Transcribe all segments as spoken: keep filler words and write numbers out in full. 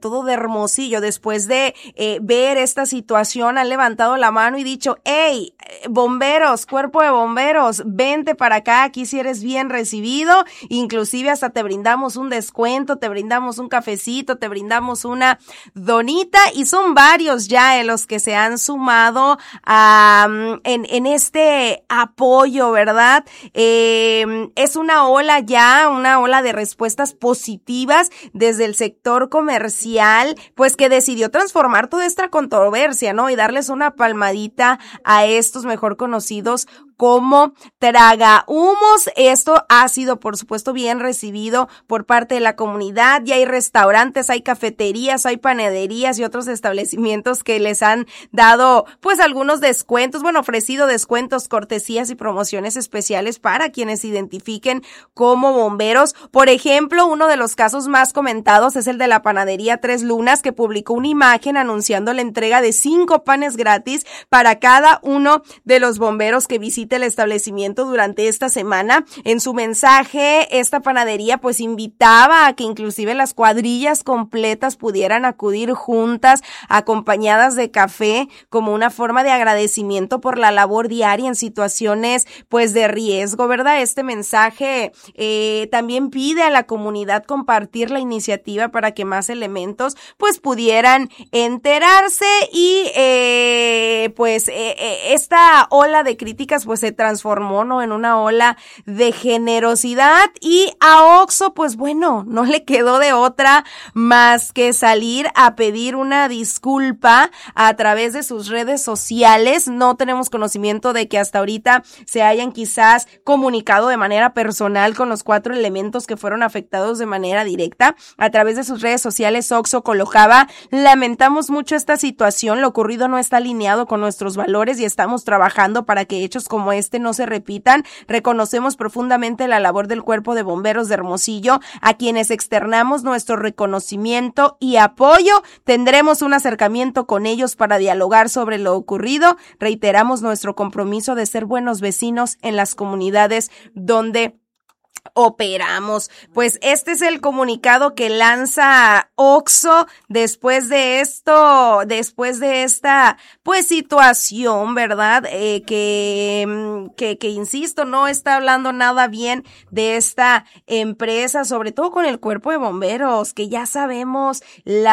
todo de Hermosillo, después de eh, ver esta situación, han levantado la mano y dicho, hey, bomberos, cuerpo de bomberos, vente para acá, aquí si eres bien recibido, inclusive hasta te brindamos un descuento, te brindamos un cafecito, te brindamos una donita, y son varios ya eh, los que se han sumado a, en, en este apoyo, ¿verdad? Eh, es una ola ya, una ola de respuestas positivas desde el sector comercial, pues que decidió transformar toda esta controversia, ¿no? Y darles una palmadita a estos mejor conocidos como tragahumos. Esto ha sido, por supuesto, bien recibido por parte de la comunidad. Ya hay restaurantes, hay cafeterías, hay panaderías y otros establecimientos que les han dado, pues, algunos descuentos, bueno, ofrecido descuentos, cortesías y promociones especiales para quienes se identifiquen como bomberos. Por ejemplo, uno de los casos más comentados es el de la panadería Tres Lunas, que publicó una imagen anunciando la entrega de cinco panes gratis para cada uno de los bomberos que visiten el establecimiento durante esta semana. En su mensaje, esta panadería pues invitaba a que inclusive las cuadrillas completas pudieran acudir juntas, acompañadas de café, como una forma de agradecimiento por la labor diaria en situaciones pues de riesgo, ¿verdad? Este mensaje eh, también pide a la comunidad compartir la iniciativa para que más elementos pues pudieran enterarse y eh, pues eh, eh, esta ola de críticas pues se transformó, ¿no?, en una ola de generosidad, y a Oxxo pues bueno, no le quedó de otra más que salir a pedir una disculpa a través de sus redes sociales. No tenemos conocimiento de que hasta ahorita se hayan quizás comunicado de manera personal con los cuatro elementos que fueron afectados de manera directa. A través de sus redes sociales, Oxxo colocaba: lamentamos mucho esta situación, lo ocurrido no está alineado con nuestros valores y estamos trabajando para que hechos como este no se repitan. Reconocemos profundamente la labor del Cuerpo de Bomberos de Hermosillo, a quienes externamos nuestro reconocimiento y apoyo. Tendremos un acercamiento con ellos para dialogar sobre lo ocurrido. Reiteramos nuestro compromiso de ser buenos vecinos en las comunidades donde operamos. Pues este es el comunicado que lanza Oxxo después de esto, después de esta pues situación, ¿verdad? Eh, que, que, que insisto, no está hablando nada bien de esta empresa, sobre todo con el Cuerpo de Bomberos, que ya sabemos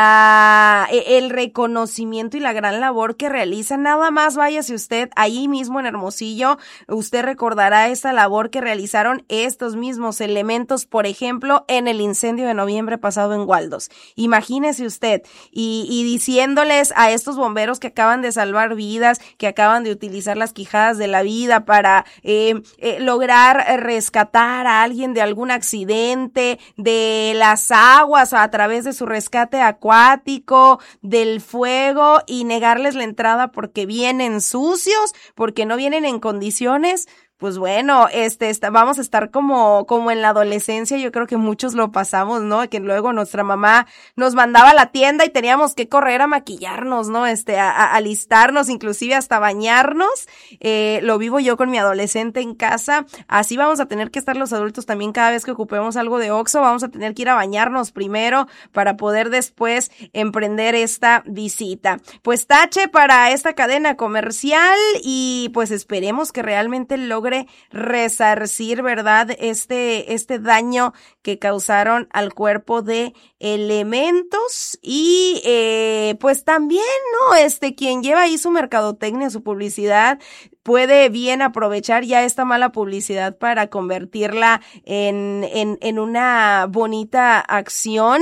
la, el reconocimiento y la gran labor que realizan. Nada más váyase usted ahí mismo en Hermosillo, usted recordará esta labor que realizaron estos mismos elementos, por ejemplo, en el incendio de noviembre pasado en Waldos. Imagínese usted, y, y diciéndoles a estos bomberos que acaban de salvar vidas, que acaban de utilizar las quijadas de la vida para eh, eh, lograr rescatar a alguien de algún accidente, de las aguas a través de su rescate acuático, del fuego, y negarles la entrada porque vienen sucios, porque no vienen en condiciones. Pues bueno, este, está, vamos a estar como, como en la adolescencia. Yo creo que muchos lo pasamos, ¿no? Que luego nuestra mamá nos mandaba a la tienda y teníamos que correr a maquillarnos, ¿no? Este, a, a alistarnos, inclusive hasta bañarnos. Eh, lo vivo yo con mi adolescente en casa. Así vamos a tener que estar los adultos también cada vez que ocupemos algo de Oxxo. Vamos a tener que ir a bañarnos primero para poder después emprender esta visita. Pues tache para esta cadena comercial, y pues esperemos que realmente logre resarcir, ¿verdad?, este, este daño que causaron al Cuerpo de Elementos. Y eh, pues también, ¿no? Este, quien lleva ahí su mercadotecnia, su publicidad, puede bien aprovechar ya esta mala publicidad para convertirla en, en, en una bonita acción,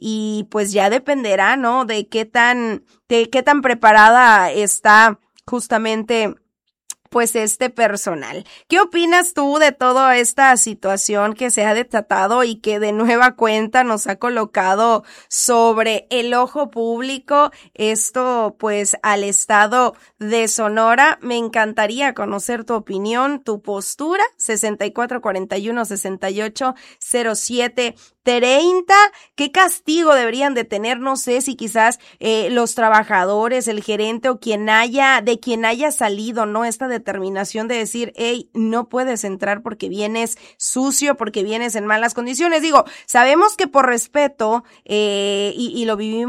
y pues ya dependerá, ¿no?, de qué tan, de qué tan preparada está justamente pues este personal. ¿Qué opinas tú de toda esta situación que se ha desatado y que de nueva cuenta nos ha colocado sobre el ojo público? Esto pues al estado de Sonora. Me encantaría conocer tu opinión, tu postura. sesenta y cuatro cuarenta y uno sesenta y ocho cero siete treinta. ¿Qué castigo deberían de tener? No sé si quizás eh, los trabajadores, el gerente o quien haya, de quien haya salido, ¿no?, esta determinación de decir, hey, no puedes entrar porque vienes sucio, porque vienes en malas condiciones. Digo, sabemos que por respeto, eh, y, y lo vivimos